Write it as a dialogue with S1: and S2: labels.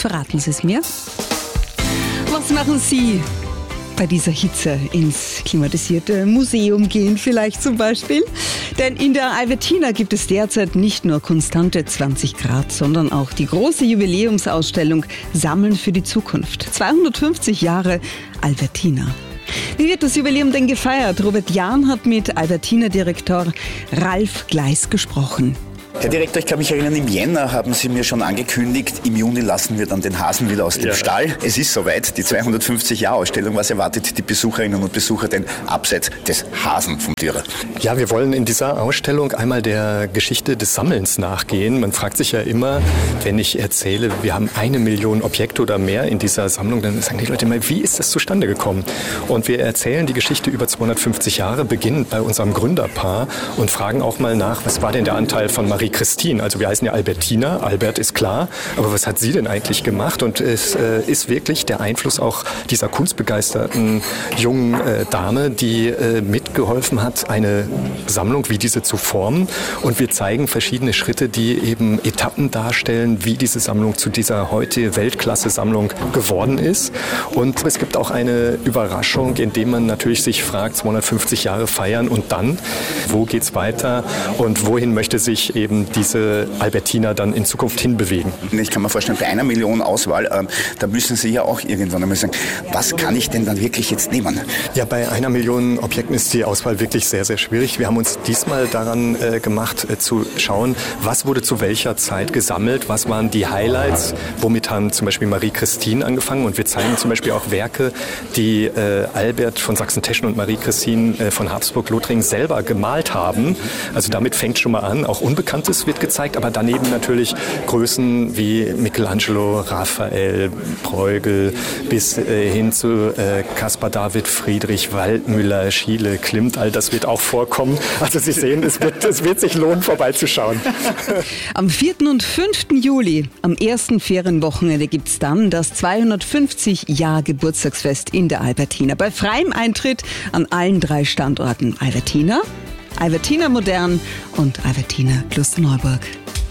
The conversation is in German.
S1: Verraten Sie es mir. Was machen Sie bei dieser Hitze? Ins klimatisierte Museum gehen vielleicht zum Beispiel? Denn in der Albertina gibt es derzeit nicht nur konstante 20 Grad, sondern auch die große Jubiläumsausstellung Sammeln für die Zukunft. 250 Jahre Albertina. Wie wird das Jubiläum denn gefeiert? Robert Jahn hat mit Albertina-Direktor Ralf Gleis gesprochen.
S2: Herr Direktor, ich kann mich erinnern, im Jänner haben Sie mir schon angekündigt, im Juni lassen wir dann den Hasen wieder aus dem Stall. Es ist soweit, die 250-Jahr-Ausstellung. Was erwartet die Besucherinnen und Besucher denn abseits des Hasen vom Dürer?
S3: Ja, wir wollen in dieser Ausstellung einmal der Geschichte des Sammelns nachgehen. Man fragt sich ja immer, wenn ich erzähle, wir haben 1 Million Objekte oder mehr in dieser Sammlung, dann sagen die Leute immer, wie ist das zustande gekommen? Und wir erzählen die Geschichte über 250 Jahre, beginnen bei unserem Gründerpaar und fragen auch mal nach, was war denn der Anteil von Marie Christine, also wir heißen ja Albertina, Albert ist klar, aber was hat sie denn eigentlich gemacht? Und es ist wirklich der Einfluss auch dieser kunstbegeisterten jungen Dame, die mitgeholfen hat, eine Sammlung wie diese zu formen. Und wir zeigen verschiedene Schritte, die eben Etappen darstellen, wie diese Sammlung zu dieser heute Weltklasse-Sammlung geworden ist. Und es gibt auch eine Überraschung, indem man natürlich sich fragt, 250 Jahre feiern und dann, wo geht's weiter und wohin möchte sich eben diese Albertina dann in Zukunft hinbewegen.
S2: Ich kann mir vorstellen, bei 1 Million Auswahl, da müssen Sie ja auch irgendwann einmal sagen, was kann ich denn dann wirklich jetzt nehmen?
S3: Ja, bei 1 Million Objekten ist die Auswahl wirklich sehr, sehr schwierig. Wir haben uns diesmal daran gemacht, zu schauen, was wurde zu welcher Zeit gesammelt, was waren die Highlights, womit haben zum Beispiel Marie Christine angefangen und wir zeigen zum Beispiel auch Werke, die Albert von Sachsen-Teschen und Marie Christine von Habsburg-Lothringen selber gemalt haben. Also damit fängt schon mal an, auch Unbekanntes wird gezeigt, aber daneben natürlich Größen wie Michelangelo, Raphael, Bruegel bis hin zu Caspar David Friedrich, Waldmüller, Schiele, Klimt, all das wird auch vorkommen. Also Sie sehen, es wird sich lohnen, vorbeizuschauen.
S1: Am 4. und 5. Juli, am ersten Ferienwochenende, gibt es dann das 250-Jahr-Geburtstagsfest in der Albertina. Bei freiem Eintritt an allen 3 Standorten. Albertina, Albertina Modern und Albertina Klosterneuburg.